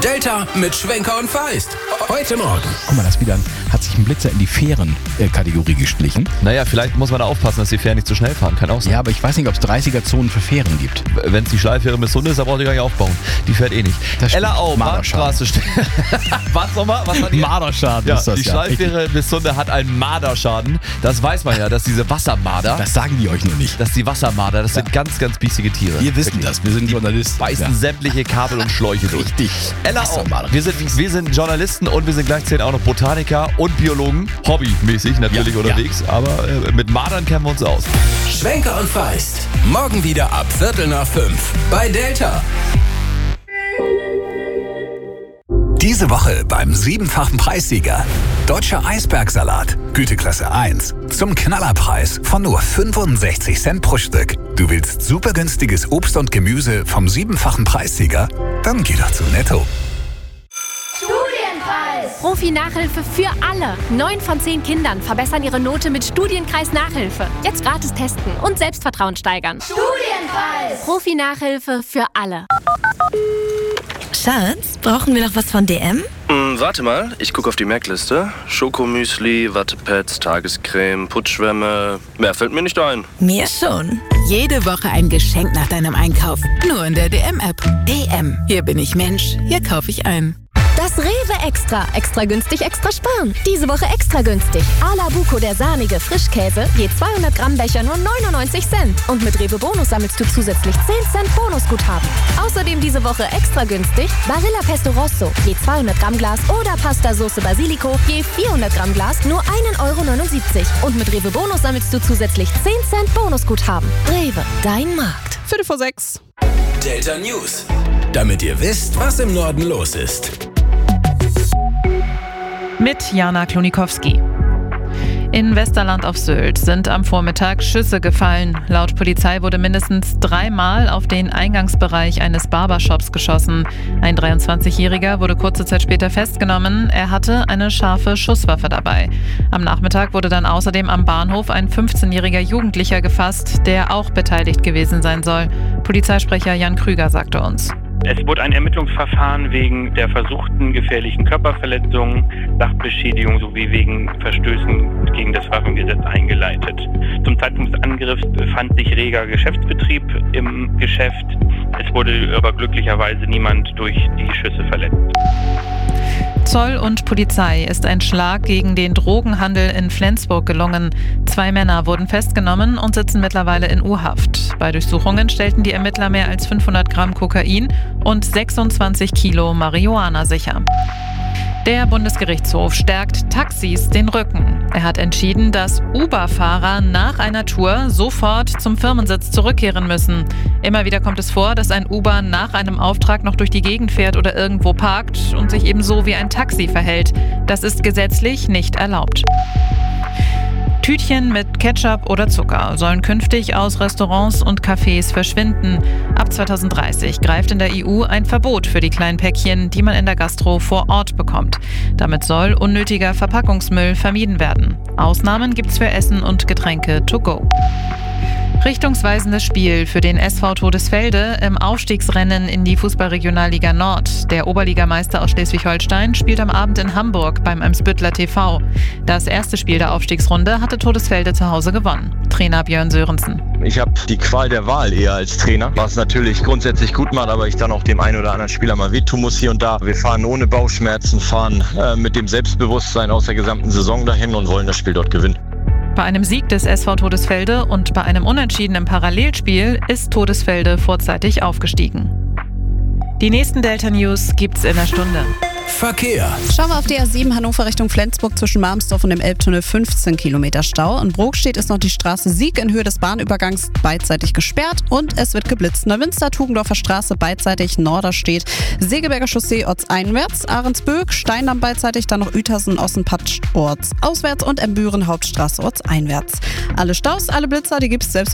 Delta mit Schwenker und Feist. Heute Morgen. Guck mal, hat sich ein Blitzer in die Fähren-Kategorie geschlichen. Naja, vielleicht muss man da aufpassen, dass die Fähren nicht zu schnell fahren. Kann auch sein. Ja, aber ich weiß nicht, ob es 30er-Zonen für Fähren gibt. Wenn es die Schleiffähre bis Hunde ist, dann braucht ihr gar nicht aufbauen. Die fährt eh nicht. Ella Au, Marderstraße. Was nochmal? Was hat die? Marderschaden Ja, ist das, die Schleiffähre bis Hunde hat einen Marderschaden. Das weiß man ja, dass diese Wassermarder, Das sagen die euch nur nicht. dass die Wassermarder, das sind ganz, ganz biesige Tiere. Wir wissen das, wir sind Journalisten. Beißen sämtliche Kabel und Schläuche durch. Richtig. Ella Au, Wassermarder. wir sind Journalisten und wir sind gleichzeitig auch noch Botaniker und Biologen. Hobbymäßig natürlich unterwegs, aber mit Mardern kennen wir uns aus. Schwenker und Feist. Morgen wieder ab 4:45 bei Delta. Diese Woche beim 7-fachen Preissieger. Deutscher Eisbergsalat, Güteklasse 1. Zum Knallerpreis von nur 65 Cent pro Stück. Du willst super günstiges Obst und Gemüse vom 7-fachen Preissieger? Dann geh doch zu Netto. Profi-Nachhilfe für alle. 9 von 10 Kindern verbessern ihre Note mit Studienkreis-Nachhilfe. Jetzt gratis testen und Selbstvertrauen steigern. Studienkreis! Profi-Nachhilfe für alle. Schatz, brauchen wir noch was von DM? Warte mal, ich gucke auf die Merkliste. Schokomüsli, Wattepads, Tagescreme, Putzschwämme. Mehr fällt mir nicht ein. Mir schon. Jede Woche ein Geschenk nach deinem Einkauf. Nur in der DM-App. DM. Hier bin ich Mensch. Hier kaufe ich ein. Das Rewe Extra. Extra günstig, extra sparen. Diese Woche extra günstig. A la Buco, der sahnige Frischkäse. Je 200 Gramm Becher nur 99 Cent. Und mit Rewe Bonus sammelst du zusätzlich 10 Cent Bonusguthaben. Außerdem diese Woche extra günstig Barilla Pesto Rosso. Je 200 Gramm Glas oder Pasta Sauce Basilico. Je 400 Gramm Glas nur 1,79 €. Und mit Rewe Bonus sammelst du zusätzlich 10 Cent Bonusguthaben. Rewe, dein Markt. 5:45. Delta News. Damit ihr wisst, was im Norden los ist. Mit Jana Klonikowski. In Westerland auf Sylt sind am Vormittag Schüsse gefallen. Laut Polizei wurde mindestens 3-mal auf den Eingangsbereich eines Barbershops geschossen. Ein 23-Jähriger wurde kurze Zeit später festgenommen. Er hatte eine scharfe Schusswaffe dabei. Am Nachmittag wurde dann außerdem am Bahnhof ein 15-jähriger Jugendlicher gefasst, der auch beteiligt gewesen sein soll. Polizeisprecher Jan Krüger sagte uns: Es wurde ein Ermittlungsverfahren wegen der versuchten gefährlichen Körperverletzung, Sachbeschädigung sowie wegen Verstößen gegen das Waffengesetz eingeleitet. Zum Zeitpunkt des Angriffs befand sich reger Geschäftsbetrieb im Geschäft. Es wurde aber glücklicherweise niemand durch die Schüsse verletzt. Zoll und Polizei ist ein Schlag gegen den Drogenhandel in Flensburg gelungen. 2 Männer wurden festgenommen und sitzen mittlerweile in U-Haft. Bei Durchsuchungen stellten die Ermittler mehr als 500 Gramm Kokain und 26 Kilo Marihuana sicher. Der Bundesgerichtshof stärkt Taxis den Rücken. Er hat entschieden, dass Uber-Fahrer nach einer Tour sofort zum Firmensitz zurückkehren müssen. Immer wieder kommt es vor, dass ein Uber nach einem Auftrag noch durch die Gegend fährt oder irgendwo parkt und sich ebenso wie ein Taxi verhält. Das ist gesetzlich nicht erlaubt. Tütchen mit Ketchup oder Zucker sollen künftig aus Restaurants und Cafés verschwinden. Ab 2030 greift in der EU ein Verbot für die kleinen Päckchen, die man in der Gastro vor Ort bekommt. Damit soll unnötiger Verpackungsmüll vermieden werden. Ausnahmen gibt's für Essen und Getränke to go. Richtungsweisendes Spiel für den SV Todesfelde im Aufstiegsrennen in die Fußballregionalliga Nord. Der Oberligameister aus Schleswig-Holstein spielt am Abend in Hamburg beim Eimsbüttler TV. Das erste Spiel der Aufstiegsrunde hatte Todesfelde zu Hause gewonnen. Trainer Björn Sörensen: Ich habe die Qual der Wahl eher als Trainer, was natürlich grundsätzlich gut macht, aber ich dann auch dem einen oder anderen Spieler mal wehtun muss hier und da. Wir fahren ohne Bauchschmerzen, fahren mit dem Selbstbewusstsein aus der gesamten Saison dahin und wollen das Spiel dort gewinnen. Bei einem Sieg des SV Todesfelde und bei einem Unentschieden im Parallelspiel ist Todesfelde vorzeitig aufgestiegen. Die nächsten Delta News gibt's in einer Stunde. Verkehr. Schauen wir auf die A7 Hannover Richtung Flensburg zwischen Marmsdorf und dem Elbtunnel 15 Kilometer Stau. In Brokstedt ist noch die Straße Sieg in Höhe des Bahnübergangs beidseitig gesperrt und es wird geblitzt. Neumünster, Tugendorfer Straße beidseitig Norderstedt, Segeberger Chaussee ortseinwärts, Ahrensböck, Steindamm beidseitig, dann noch Uetersen, Ossenpatsch ortsauswärts und Embüren Hauptstraße ortseinwärts. Alle Staus, alle Blitzer, die gibt's selbst